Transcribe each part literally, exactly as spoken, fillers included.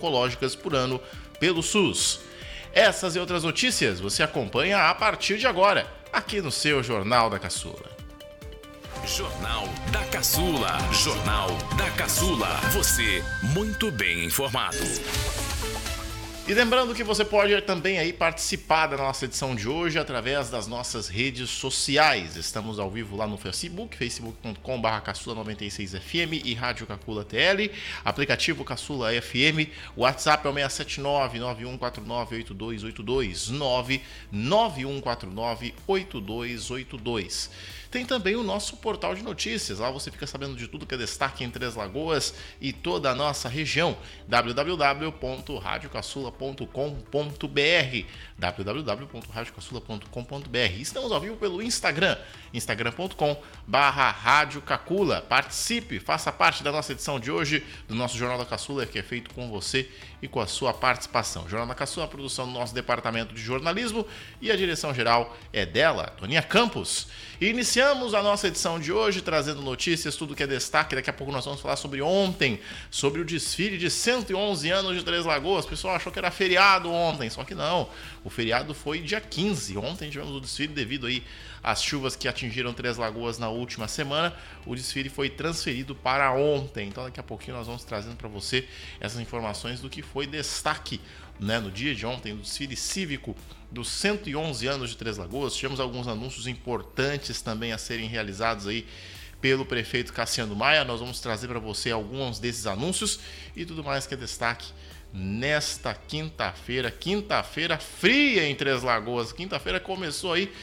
oncológicas por ano pelo SUS. Essas e outras notícias você acompanha a partir de agora, aqui no seu Jornal da Caçula. Jornal da Caçula. Jornal da Caçula. Você muito bem informado. E lembrando que você pode também aí participar da nossa edição de hoje através das nossas redes sociais. Estamos ao vivo lá no Facebook, facebook ponto com barra caçula noventa e seis F M e Rádio Cacula T L, aplicativo Caçula F M, o WhatsApp é o seis sete nove, nove um quatro nove, oito dois oito dois, nove nove um quatro nove, oito dois oito dois. Tem também o nosso portal de notícias, lá você fica sabendo de tudo que é destaque em Três Lagoas e toda a nossa região, w w w ponto rádio caçula ponto com ponto b r, w w w ponto rádio caçula ponto com ponto b r. Estamos ao vivo pelo Instagram, instagram ponto com barra rádio cacula. Participe, faça parte da nossa edição de hoje do nosso Jornal da Caçula, que é feito com você e com a sua participação. O Jornal da Caçula é a produção do nosso departamento de jornalismo e a direção geral é dela, Toninha Campos. E iniciamos a nossa edição de hoje trazendo notícias, tudo que é destaque. Daqui a pouco nós vamos falar sobre ontem, sobre o desfile de cento e onze anos de Três Lagoas. O pessoal achou que era feriado ontem, só que não. O feriado foi dia quinze. Ontem tivemos o desfile devido aí às chuvas que atingiram Três Lagoas na última semana. O desfile foi transferido para ontem. Então daqui a pouquinho nós vamos trazendo para você essas informações do que foi destaque, né, no dia de ontem, no desfile cívico dos cento e onze anos de Três Lagoas. Tivemos alguns anúncios importantes também a serem realizados aí pelo prefeito Cassiano Maia. Nós vamos trazer para você alguns desses anúncios e tudo mais que é destaque nesta quinta-feira. Quinta-feira fria em Três Lagoas. Quinta-feira começou aí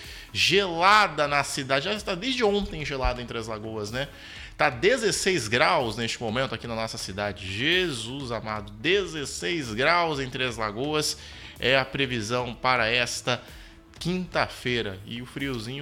gelada na cidade. Já está desde ontem gelada em Três Lagoas, né? Tá dezesseis graus neste momento aqui na nossa cidade. Jesus amado, dezesseis graus em Três Lagoas é a previsão para esta quinta-feira. E o friozinho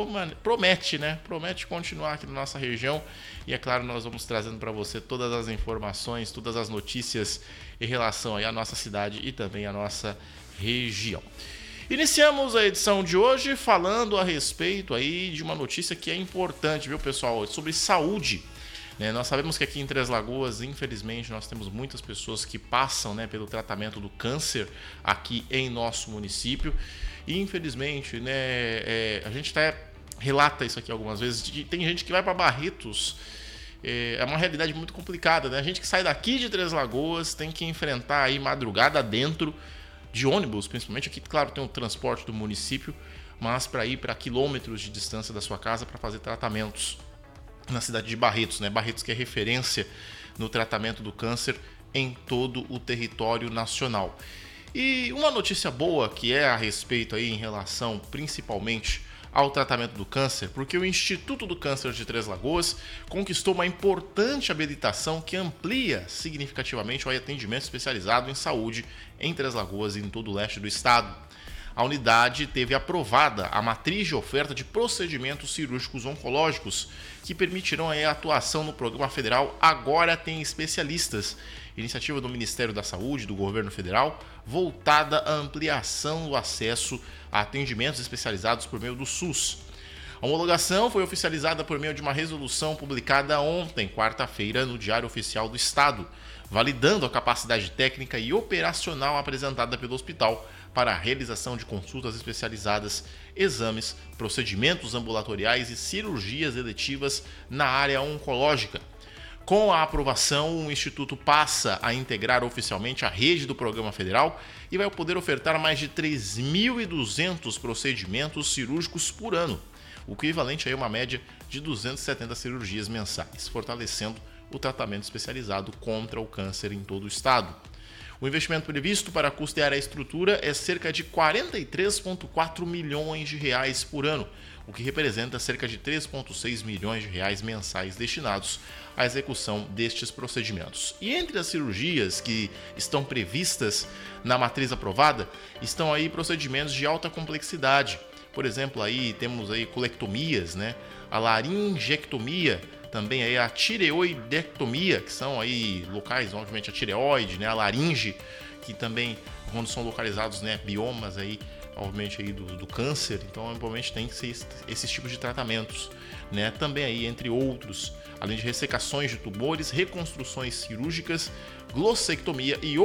promete, né? Promete continuar aqui na nossa região. E é claro, nós vamos trazendo para você todas as informações, todas as notícias em relação aí à nossa cidade e também à nossa região. Iniciamos a edição de hoje falando a respeito aí de uma notícia que é importante, viu, pessoal? Sobre saúde. Né? Nós sabemos que aqui em Três Lagoas, infelizmente, nós temos muitas pessoas que passam, né, pelo tratamento do câncer aqui em nosso município. E infelizmente, né, é, a gente até relata isso aqui algumas vezes, de, tem gente que vai para Barretos. É uma realidade muito complicada, né? A gente que sai daqui de Três Lagoas tem que enfrentar aí madrugada dentro de ônibus, principalmente aqui, claro, tem o transporte do município, mas para ir para quilômetros de distância da sua casa para fazer tratamentos na cidade de Barretos, né? Barretos que é referência no tratamento do câncer em todo o território nacional. E uma notícia boa que é a respeito aí em relação principalmente ao tratamento do câncer, porque o Instituto do Câncer de Três Lagoas conquistou uma importante habilitação que amplia significativamente o atendimento especializado em saúde em Três Lagoas e em todo o leste do estado. A unidade teve aprovada a matriz de oferta de procedimentos cirúrgicos oncológicos que permitirão a atuação no programa federal Agora Tem Especialistas, iniciativa do Ministério da Saúde do governo federal, voltada à ampliação do acesso a atendimentos especializados por meio do SUS. A homologação foi oficializada por meio de uma resolução publicada ontem, quarta-feira, no Diário Oficial do Estado, validando a capacidade técnica e operacional apresentada pelo hospital para a realização de consultas especializadas, exames, procedimentos ambulatoriais e cirurgias eletivas na área oncológica. Com a aprovação, o Instituto passa a integrar oficialmente a rede do Programa Federal e vai poder ofertar mais de três mil e duzentos procedimentos cirúrgicos por ano, o equivalente a uma média de duzentas e setenta cirurgias mensais, fortalecendo o tratamento especializado contra o câncer em todo o estado. O investimento previsto para custear a estrutura é cerca de quarenta e três vírgula quatro milhões de reais por ano, o que representa cerca de três vírgula seis milhões de reais mensais destinados à execução destes procedimentos. E entre as cirurgias que estão previstas na matriz aprovada, estão aí procedimentos de alta complexidade. Por exemplo, aí temos aí colectomias, né? A laringectomia, também aí a tireoidectomia, que são aí locais, obviamente a tireoide, né, a laringe, que também, quando são localizados, né, biomas aí, obviamente aí do, do câncer, então obviamente tem que ser esse, esses tipos de tratamentos, né, também aí entre outros, além de ressecações de tumores, reconstruções cirúrgicas, glossectomia e